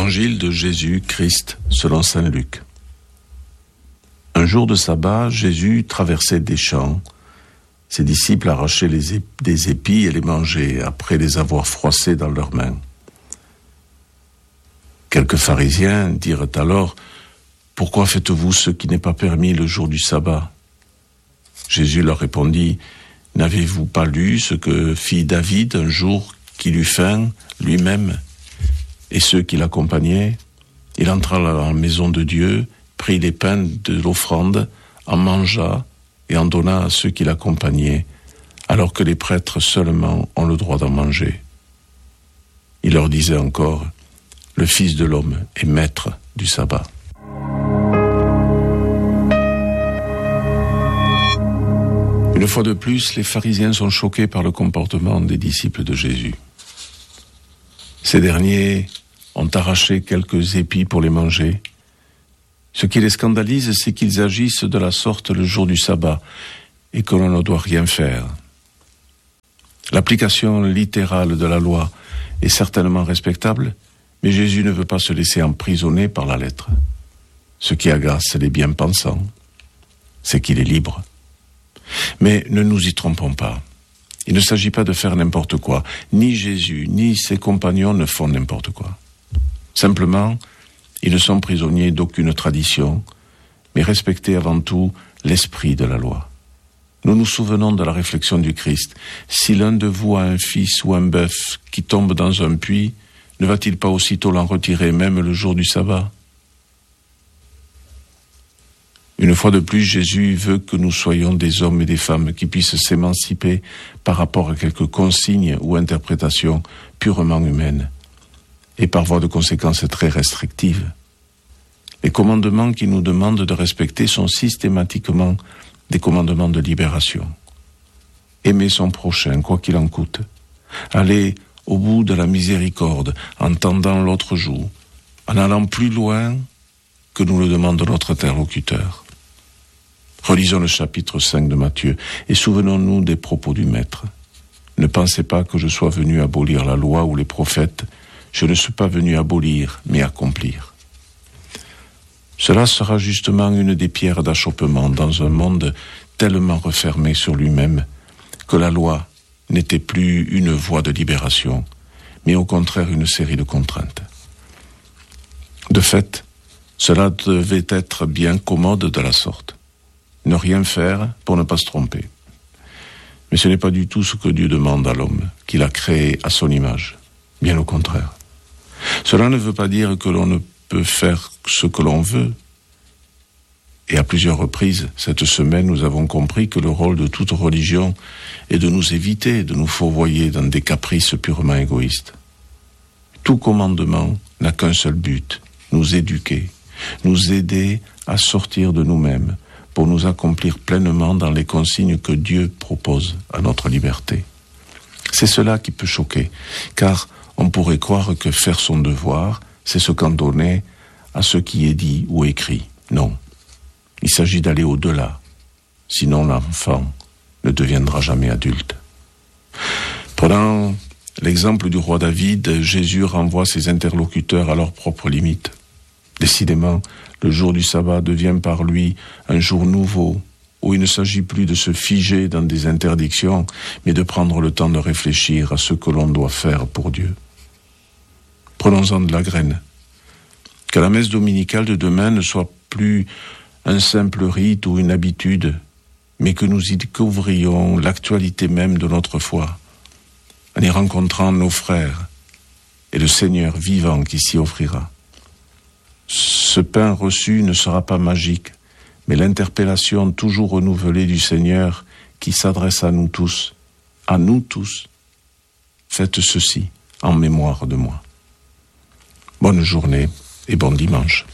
Évangile de Jésus-Christ selon saint Luc. Un jour de sabbat, Jésus traversait des champs. Ses disciples arrachaient des épis et les mangeaient, après les avoir froissés dans leurs mains. Quelques pharisiens dirent alors « Pourquoi faites-vous ce qui n'est pas permis le jour du sabbat ?» Jésus leur répondit « N'avez-vous pas lu ce que fit David un jour qu'il eut faim lui-même et ceux qui l'accompagnaient? Il entra dans la maison de Dieu, prit les pains de l'offrande, en mangea et en donna à ceux qui l'accompagnaient, alors que les prêtres seulement ont le droit d'en manger. Il leur disait encore, le Fils de l'homme est maître du sabbat. Une fois de plus, les pharisiens sont choqués par le comportement des disciples de Jésus. Ces derniers ont arraché quelques épis pour les manger. Ce qui les scandalise, c'est qu'ils agissent de la sorte le jour du sabbat et que l'on ne doit rien faire. L'application littérale de la loi est certainement respectable, mais Jésus ne veut pas se laisser emprisonner par la lettre. Ce qui agace les bien-pensants, c'est qu'il est libre. Mais ne nous y trompons pas. Il ne s'agit pas de faire n'importe quoi. Ni Jésus, ni ses compagnons ne font n'importe quoi. Simplement, ils ne sont prisonniers d'aucune tradition, mais respectent avant tout l'esprit de la loi. Nous nous souvenons de la réflexion du Christ. Si l'un de vous a un fils ou un bœuf qui tombe dans un puits, ne va-t-il pas aussitôt l'en retirer, même le jour du sabbat ? Une fois de plus, Jésus veut que nous soyons des hommes et des femmes qui puissent s'émanciper par rapport à quelques consignes ou interprétations purement humaines, et par voie de conséquence très restrictives. Les commandements qu'il nous demande de respecter sont systématiquement des commandements de libération. Aimer son prochain, quoi qu'il en coûte. Aller au bout de la miséricorde, en tendant l'autre joue, en allant plus loin que nous le demande notre interlocuteur. Relisons le chapitre 5 de Matthieu et souvenons-nous des propos du Maître. Ne pensez pas que je sois venu abolir la loi ou les prophètes. Je ne suis pas venu abolir, mais accomplir. Cela sera justement une des pierres d'achoppement dans un monde tellement refermé sur lui-même que la loi n'était plus une voie de libération, mais au contraire une série de contraintes. De fait, cela devait être bien commode de la sorte. Ne rien faire pour ne pas se tromper. Mais ce n'est pas du tout ce que Dieu demande à l'homme, qu'il a créé à son image. Bien au contraire. Cela ne veut pas dire que l'on ne peut faire ce que l'on veut. Et à plusieurs reprises, cette semaine, nous avons compris que le rôle de toute religion est de nous éviter, de nous fourvoyer dans des caprices purement égoïstes. Tout commandement n'a qu'un seul but, nous éduquer, nous aider à sortir de nous-mêmes pour nous accomplir pleinement dans les consignes que Dieu propose à notre liberté. C'est cela qui peut choquer, car on pourrait croire que faire son devoir, c'est se cantonner à ce qui est dit ou écrit. Non, il s'agit d'aller au-delà, sinon l'enfant ne deviendra jamais adulte. Prenant l'exemple du roi David, Jésus renvoie ses interlocuteurs à leurs propres limites. Décidément, le jour du sabbat devient par lui un jour nouveau, où il ne s'agit plus de se figer dans des interdictions, mais de prendre le temps de réfléchir à ce que l'on doit faire pour Dieu. Prenons-en de la graine. Que la messe dominicale de demain ne soit plus un simple rite ou une habitude, mais que nous y découvrions l'actualité même de notre foi, en y rencontrant nos frères et le Seigneur vivant qui s'y offrira. Ce pain reçu ne sera pas magique, mais l'interpellation toujours renouvelée du Seigneur qui s'adresse à nous tous. Faites ceci en mémoire de moi. Bonne journée et bon dimanche.